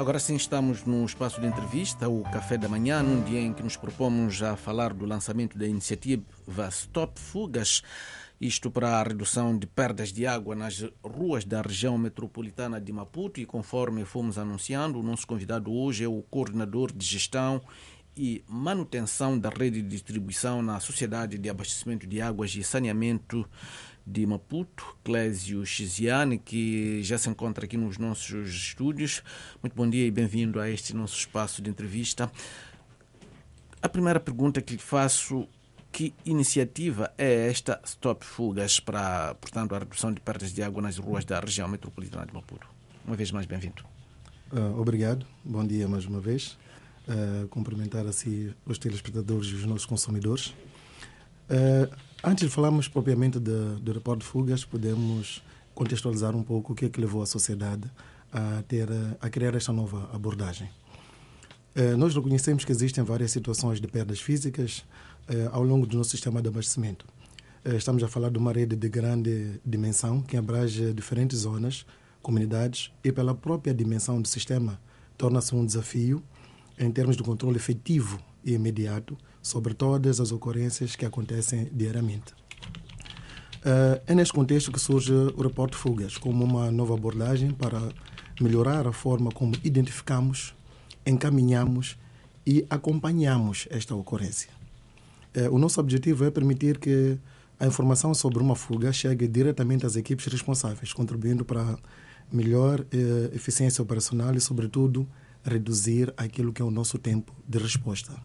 Agora sim estamos no espaço de entrevista, o Café da Manhã, num dia em que nos propomos a falar do lançamento da iniciativa Stop Fugas, isto para a redução de perdas de água nas ruas da região metropolitana de Maputo. E conforme fomos anunciando, o nosso convidado hoje é o coordenador de gestão e manutenção da rede de distribuição na Sociedade de Abastecimento de Águas e Saneamento de Maputo, Clésio Chiziane, que já se encontra aqui nos nossos estúdios. Muito bom dia e bem-vindo a este nosso espaço de entrevista. A primeira pergunta que lhe faço: que iniciativa é esta Stop Fugas para, portanto, a redução de perdas de água nas ruas da região metropolitana de Maputo? Uma vez mais, bem-vindo. Obrigado, bom dia mais uma vez. Cumprimentar assim os telespectadores e os nossos consumidores. Antes de falarmos propriamente do reporte de fugas, podemos contextualizar um pouco o que é que levou a sociedade a criar esta nova abordagem. Nós reconhecemos que existem várias situações de perdas físicas ao longo do nosso sistema de abastecimento. Estamos a falar de uma rede de grande dimensão que abrange diferentes zonas, comunidades, e pela própria dimensão do sistema torna-se um desafio em termos de controle efetivo e imediato sobre todas as ocorrências que acontecem diariamente. É neste contexto que surge o reporte de fugas como uma nova abordagem para melhorar a forma como identificamos, encaminhamos e acompanhamos esta ocorrência. O nosso objetivo é permitir que a informação sobre uma fuga chegue diretamente às equipes responsáveis, contribuindo para a melhor eficiência operacional e, sobretudo, reduzir aquilo que é o nosso tempo de resposta.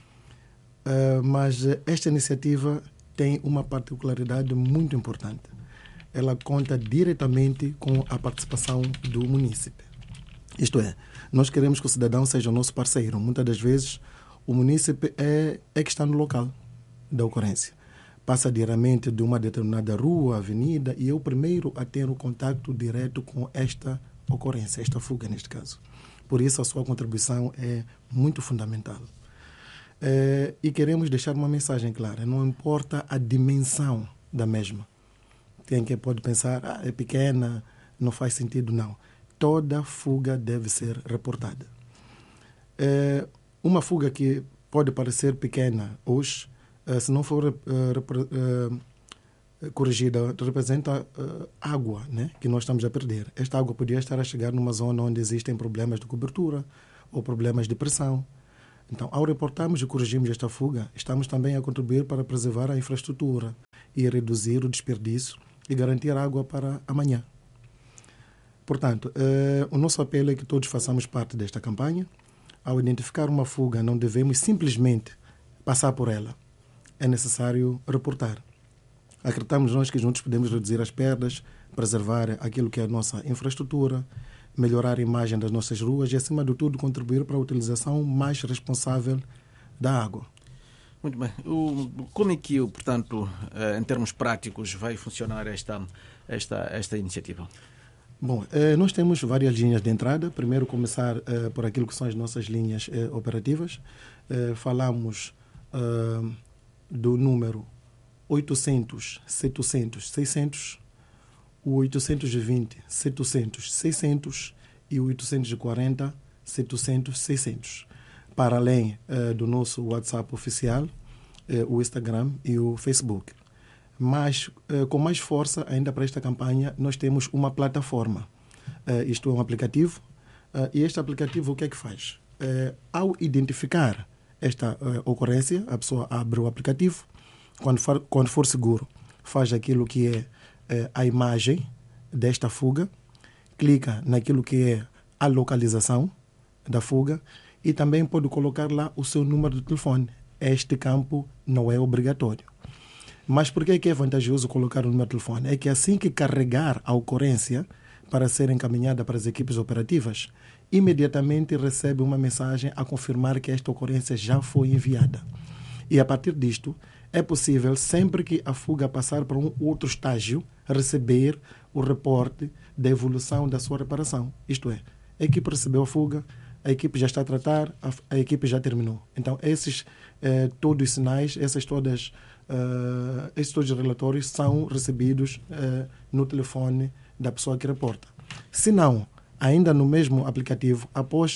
Mas esta iniciativa tem uma particularidade muito importante. Ela conta diretamente com a participação do munícipe. Isto é, nós queremos que o cidadão seja o nosso parceiro. Muitas das vezes, o munícipe é que está no local da ocorrência. Passa diariamente de uma determinada rua, avenida, e é o primeiro a ter o contato direto com esta ocorrência, esta fuga neste caso. Por isso, a sua contribuição é muito fundamental. E queremos deixar uma mensagem clara: não importa a dimensão da mesma. Tem quem pode pensar, é pequena, não faz sentido, não. Toda fuga deve ser reportada. Uma fuga que pode parecer pequena hoje, se não for corrigida, representa água, né, que nós estamos a perder. Esta água podia estar a chegar numa zona onde existem problemas de cobertura ou problemas de pressão. Então, ao reportarmos e corrigirmos esta fuga, estamos também a contribuir para preservar a infraestrutura e reduzir o desperdício e garantir água para amanhã. Portanto, o nosso apelo é que todos façamos parte desta campanha. Ao identificar uma fuga, não devemos simplesmente passar por ela. É necessário reportar. Acreditamos nós que juntos podemos reduzir as perdas, preservar aquilo que é a nossa infraestrutura, melhorar a imagem das nossas ruas e, acima de tudo, contribuir para a utilização mais responsável da água. Muito bem. Como é que, portanto, em termos práticos, vai funcionar esta iniciativa? Bom, nós temos várias linhas de entrada. Primeiro, começar por aquilo que são as nossas linhas operativas. Falamos do número 800, 700, 600, o 820, 700, 600 e o 840, 700, 600. Para além do nosso WhatsApp oficial, o Instagram e o Facebook. Mas, com mais força ainda para esta campanha, nós temos uma plataforma. Isto é um aplicativo. E este aplicativo o que é que faz? Ao identificar esta ocorrência, a pessoa abre o aplicativo. Quando for seguro, faz aquilo que é a imagem desta fuga, clica naquilo que é a localização da fuga e também pode colocar lá o seu número de telefone. Este campo não é obrigatório. Mas por que é vantajoso colocar o número de telefone? É que assim que carregar a ocorrência para ser encaminhada para as equipes operativas, imediatamente recebe uma mensagem a confirmar que esta ocorrência já foi enviada. E a partir disto, é possível, sempre que a fuga passar para um outro estágio, receber o reporte da evolução da sua reparação. Isto é, a equipe recebeu a fuga, a equipe já está a tratar, a equipe já terminou. Então, esses todos os sinais, esses todos os relatórios são recebidos no telefone da pessoa que reporta. Se não, ainda no mesmo aplicativo, após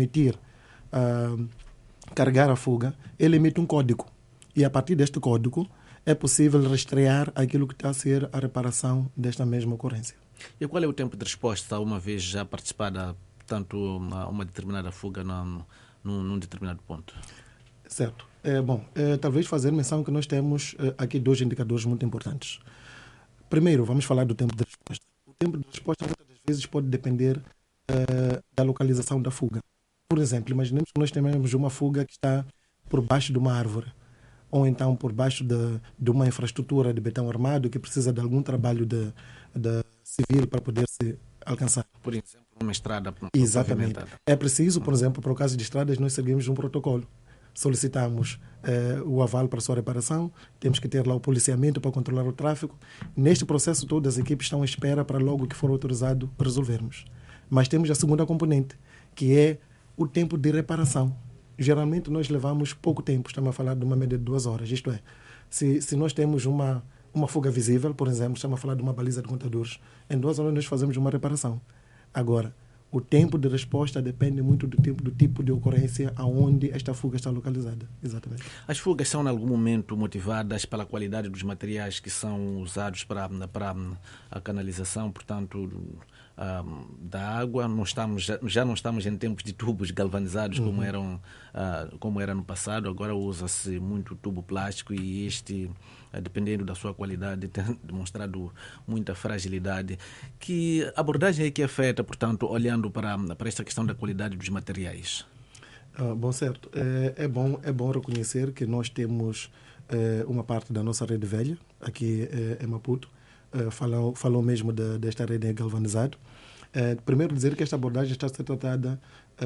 carregar a fuga, ele emite um código. E a partir deste código é possível rastrear aquilo que está a ser a reparação desta mesma ocorrência. E qual é o tempo de resposta uma vez já participada tanto uma determinada fuga num determinado ponto? Certo. Talvez fazer menção que nós temos aqui 2 indicadores muito importantes. Primeiro, vamos falar do tempo de resposta. O tempo de resposta muitas das vezes pode depender da localização da fuga. Por exemplo, imaginemos que nós temos uma fuga que está por baixo de uma árvore, ou então por baixo de uma infraestrutura de betão armado que precisa de algum trabalho de civil para poder se alcançar. Por exemplo, uma estrada Exatamente. pavimentada. É preciso, por exemplo, para o caso de estradas, nós seguimos um protocolo. Solicitamos o aval para a sua reparação, temos que ter lá o policiamento para controlar o tráfego. Neste processo todo, as equipes estão à espera para logo que for autorizado resolvermos. Mas temos a segunda componente, que é o tempo de reparação. Geralmente nós levamos pouco tempo, estamos a falar de uma média de 2 horas. Isto é, se nós temos uma fuga visível, por exemplo, estamos a falar de uma baliza de contadores, em 2 horas nós fazemos uma reparação. Agora, o tempo de resposta depende muito do tipo de ocorrência aonde esta fuga está localizada. Exatamente. As fugas são, em algum momento, motivadas pela qualidade dos materiais que são usados para a canalização, portanto, da água. Já não estamos em tempos de tubos galvanizados como era no passado. Agora usa-se muito tubo plástico e este, dependendo da sua qualidade, tem demonstrado muita fragilidade. Que abordagem é que é feita, portanto, olhando para esta questão da qualidade dos materiais? Certo. É bom reconhecer que nós temos uma parte da nossa rede velha, aqui em Maputo, falou mesmo desta rede galvanizada. Primeiro dizer que esta abordagem está a ser tratada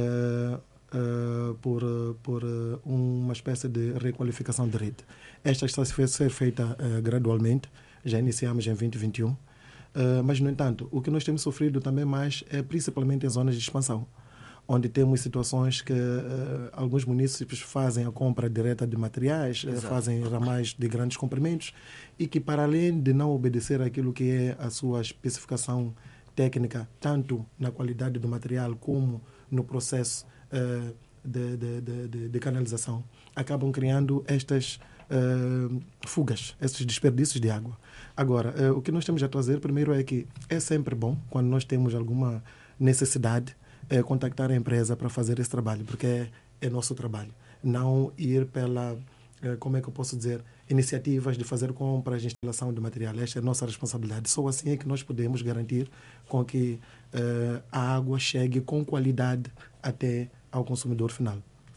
por uma espécie de requalificação de rede. Esta está a ser feita gradualmente, já iniciamos em 2021, mas, no entanto, o que nós temos sofrido também mais é principalmente em zonas de expansão, onde temos situações que alguns municípios fazem a compra direta de materiais, fazem ramais de grandes comprimentos e que, para além de não obedecer àquilo que é a sua especificação técnica, tanto na qualidade do material como no processo de canalização, acabam criando estas fugas, estes desperdícios de água. Agora, o que nós temos a trazer primeiro é que é sempre bom, quando nós temos alguma necessidade, contactar a empresa para fazer esse trabalho, porque é nosso trabalho. Não ir pela, como é que eu posso dizer, iniciativas de fazer compras de instalação de material. Esta é a nossa responsabilidade. Só assim é que nós podemos garantir com que a água chegue com qualidade até ao consumidor final.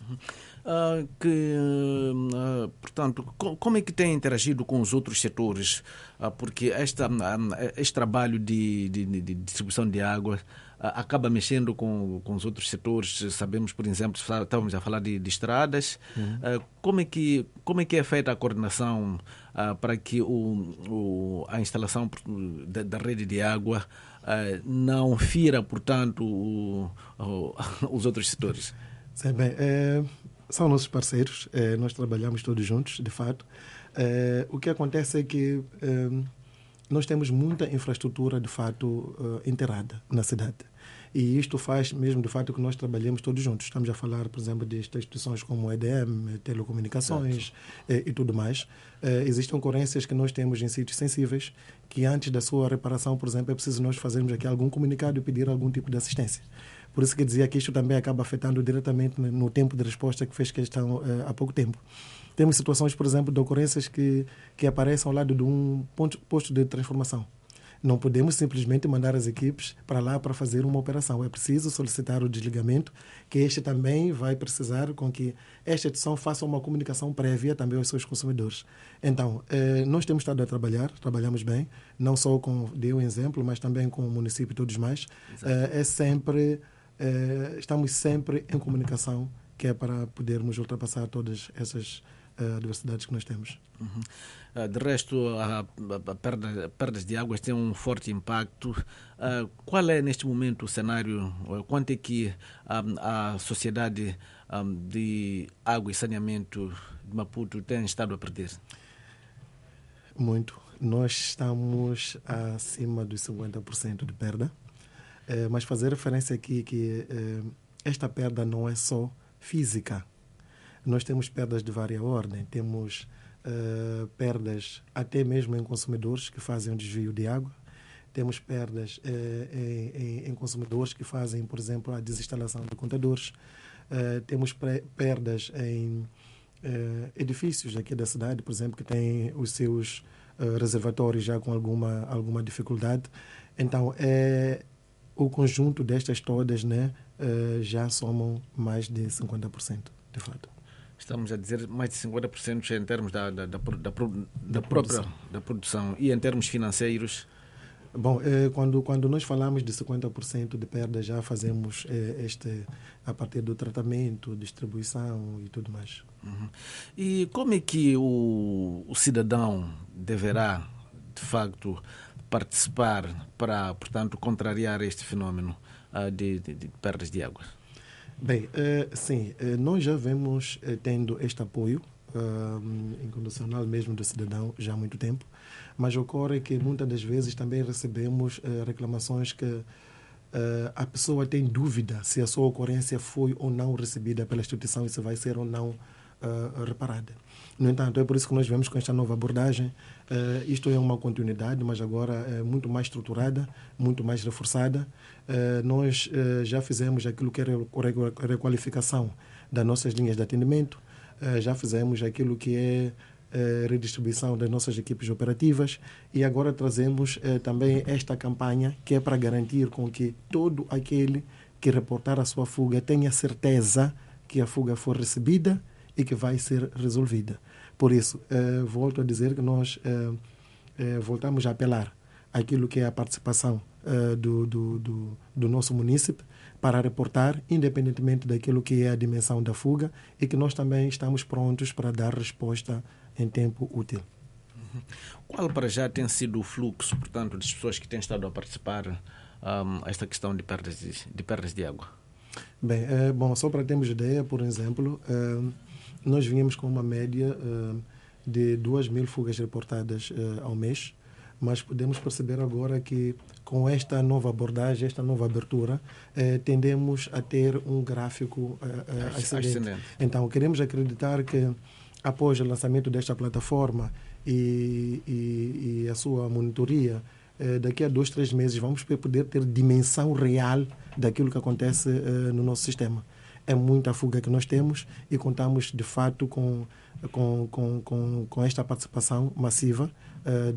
Portanto, como é que tem interagido com os outros setores? Porque este trabalho de distribuição de água acaba mexendo com os outros setores. Sabemos, por exemplo, estávamos a falar de estradas. Como é que é feita a coordenação para que a instalação da rede de água não fira, portanto, os outros setores? São nossos parceiros, nós trabalhamos todos juntos, de fato. O que acontece é que nós temos muita infraestrutura, de fato, integrada na cidade. E isto faz mesmo, de fato, que nós trabalhemos todos juntos. Estamos a falar, por exemplo, de instituições como o EDM, telecomunicações e tudo mais. Existem ocorrências que nós temos em sítios sensíveis, que antes da sua reparação, por exemplo, é preciso nós fazermos aqui algum comunicado e pedir algum tipo de assistência. Por isso que dizia que isto também acaba afetando diretamente no tempo de resposta que fez questão há pouco tempo. Temos situações, por exemplo, de ocorrências que aparecem ao lado de um posto de transformação. Não podemos simplesmente mandar as equipes para lá para fazer uma operação. É preciso solicitar o desligamento, que este também vai precisar com que esta instituição faça uma comunicação prévia também aos seus consumidores. Então, nós temos estado a trabalhamos bem, não só dei um exemplo, mas também com o município e todos mais. Estamos sempre em comunicação, que é para podermos ultrapassar todas essas adversidades que nós temos. De resto, a perdas de águas têm um forte impacto. Qual é, neste momento, o cenário? Quanto é que a sociedade de água e saneamento de Maputo tem estado a perder? Muito. Nós estamos acima dos 50% de perda. Mas fazer referência aqui que esta perda não é só física. Nós temos perdas de várias ordens. Temos perdas até mesmo em consumidores que fazem um desvio de água. Temos perdas em consumidores que fazem, por exemplo, a desinstalação de contadores. Temos perdas em edifícios aqui da cidade, por exemplo, que têm os seus reservatórios já com alguma dificuldade. Então, o conjunto destas todas, né, já somam mais de 50%, de fato. Estamos a dizer mais de 50% em termos da produção. E em termos financeiros? Bom, quando nós falamos de 50% de perda, já fazemos a partir do tratamento, distribuição e tudo mais. Uhum. E como é que o cidadão deverá, de facto, participar para, portanto, contrariar este fenómeno de perdas de água? Bem, sim, nós já vemos tendo este apoio incondicional mesmo do cidadão já há muito tempo, mas ocorre que muitas das vezes também recebemos reclamações que a pessoa tem dúvida se a sua ocorrência foi ou não recebida pela instituição e se vai ser ou não reparada. No entanto, é por isso que nós vemos com esta nova abordagem. Isto é uma continuidade, mas agora muito mais estruturada, muito mais reforçada. Nós já fizemos aquilo que é a requalificação das nossas linhas de atendimento, já fizemos aquilo que é redistribuição das nossas equipes operativas e agora trazemos também esta campanha que é para garantir com que todo aquele que reportar a sua fuga tenha certeza que a fuga foi recebida e que vai ser resolvida. Por isso, volto a dizer que nós voltamos a apelar àquilo que é a participação do nosso munícipe para reportar, independentemente daquilo que é a dimensão da fuga, e que nós também estamos prontos para dar resposta em tempo útil. Uhum. Qual para já tem sido o fluxo, portanto, das pessoas que têm estado a participar a esta questão de perdas de água? Bem, só para termos ideia, por exemplo, nós vínhamos com uma média de 2.000 fugas reportadas ao mês, mas podemos perceber agora que com esta nova abordagem, esta nova abertura, tendemos a ter um gráfico ascendente. Então, queremos acreditar que após o lançamento desta plataforma e a sua monitoria, daqui a 2-3 meses vamos poder ter dimensão real daquilo que acontece no nosso sistema. É muita fuga que nós temos e contamos, de fato, com esta participação massiva